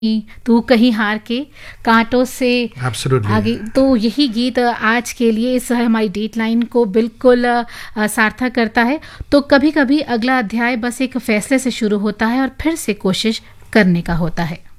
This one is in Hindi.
तू कहीं हार के कांटों से एब्सोल्युटली। आगे। तो यही गीत आज के लिए इस हमारी डेटलाइन को बिल्कुल सार्थक करता है। तो कभी कभी अगला अध्याय बस एक फैसले से शुरू होता है और फिर से कोशिश करने का होता है।